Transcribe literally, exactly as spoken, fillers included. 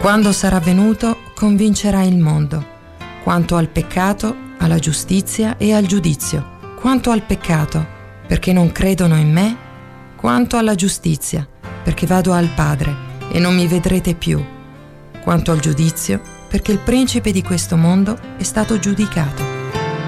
Quando sarà venuto, convincerà il mondo, quanto al peccato, alla giustizia e al giudizio. Quanto al peccato, perché non credono in me, quanto alla giustizia, perché vado al Padre e non mi vedrete più, quanto al giudizio, perché il principe di questo mondo è stato giudicato.